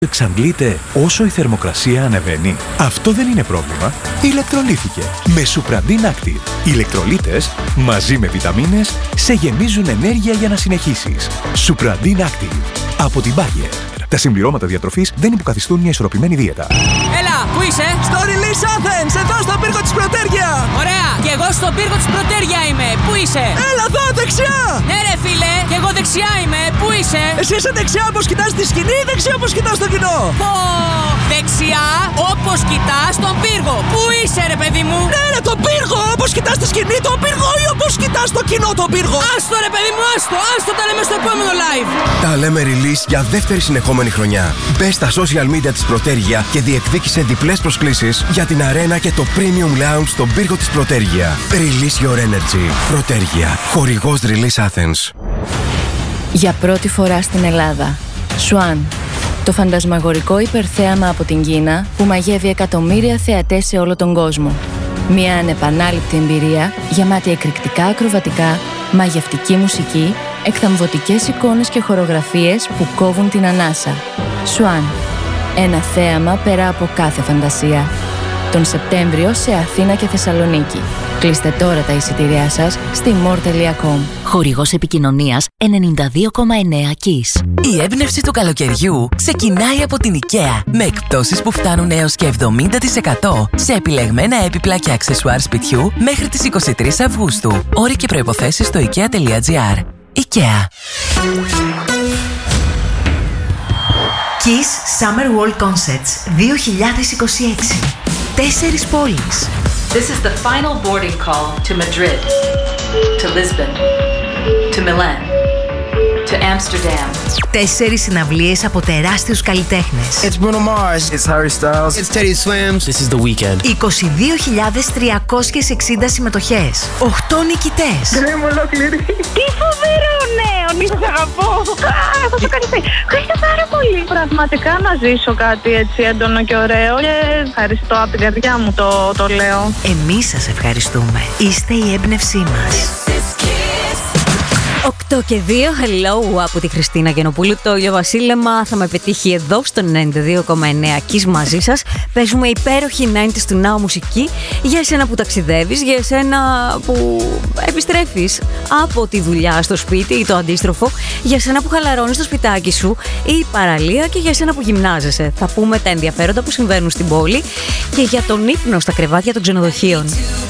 εξαντλείται όσο η θερμοκρασία ανεβαίνει. Αυτό δεν είναι πρόβλημα. Ηλεκτρολύθηκε με Supradin Active. Οι ηλεκτρολίτες μαζί με βιταμίνες σε γεμίζουν ενέργεια για να συνεχίσεις. Supradin Active από την Bayer. Τα συμπληρώματα διατροφής δεν υποκαθιστούν μια ισορροπημένη δίαιτα. Έλα, πού είσαι? Στο Release Athens, εδώ στον πύργο της Πρωτέργεια. Ωραία, και εγώ στον πύργο της Πρωτέργεια είμαι. Πού είσαι? Έλα εδώ, δεξιά. Ναι ρε φίλε, και εγώ δεξιά είμαι. Πού είσαι? Εσύ είσαι δεξιά όπως κοιτάς τη σκηνή ή δεξιά όπως κοιτάς το κοινό? Πω, δεξιά όπως κοιτάς τον πύργο. Πού είσαι ρε παιδί μου? Ναι ρε, τον πύργο, όπως κοιτάς τη σκηνή τον πύργο ή όπως κοιτάς το κοινό τον πύργο? Άστο ρε παιδί μου, άστο τα λέμε στο επόμενο live. Τα λέμε Release για δεύτερη συνεχόμενη χρονιά. Μπες στα social media της Πρωτέργεια και διεκδίκησε διπλές προσκλήσεις για την αρένα και το Premium Lounge στον πύργο της Πρωτέργεια. Release your energy. Πρωτέργεια. Χορηγός Release Athens. Για πρώτη φορά στην Ελλάδα. Swan. Το φαντασμαγορικό υπερθέαμα από την Κίνα που μαγεύει εκατομμύρια θεατές σε όλο τον κόσμο. Μια ανεπανάληπτη εμπειρία γεμάτη εκρηκτικά ακροβατικά, μαγευτική μουσική, εκθαμβωτικές εικόνες και χορογραφίες που κόβουν την ανάσα. Swan. Ένα θέαμα πέρα από κάθε φαντασία. Τον Σεπτέμβριο σε Αθήνα και Θεσσαλονίκη. Κλείστε τώρα τα εισιτήριά σας στη more.com. Χορηγός επικοινωνίας 92,9 KISS. Η έμπνευση του καλοκαιριού ξεκινάει από την IKEA με εκπτώσεις που φτάνουν έως και 70% σε επιλεγμένα έπιπλα και αξεσουάρ σπιτιού μέχρι τις 23 Αυγούστου. Όροι και προϋποθέσεις στο ikea.gr. IKEA. KISS Summer World Concerts 2026. 4 πόλεις. This is the final boarding call to Madrid, to Lisbon, to Milan, to Amsterdam. 4 συναυλίες από τεράστιους καλλιτέχνες. It's Bruno Mars. It's Harry Styles. It's Teddy Swims. This is The Weeknd. 22.360 συμμετοχές. 8 νικητές. Δεν είμαι ολόκληρη. Τι φοβερό νέο! Σας αγαπώ. Θα το κάνει. Ευχαριστώ πάρα πολύ. Πραγματικά να ζήσω κάτι έτσι έντονο και ωραίο. Και ευχαριστώ από την καρδιά μου το λέω. Εμείς σας ευχαριστούμε. Είστε η έμπνευσή μας. 8 και 2, hello από τη Χριστίνα Γενοπούλου. Το ηλιοβασίλεμα θα με πετύχει εδώ στο 92,9 KISS μαζί σας. Παίζουμε υπέροχη 90's του Now μουσική για εσένα που ταξιδεύεις, για εσένα που επιστρέφεις από τη δουλειά στο σπίτι ή το αντίστροφο, για εσένα που χαλαρώνεις στο σπιτάκι σου ή παραλία και για εσένα που γυμνάζεσαι. Θα πούμε τα ενδιαφέροντα που συμβαίνουν στην πόλη και για τον ύπνο στα κρεβάτια των ξενοδοχείων.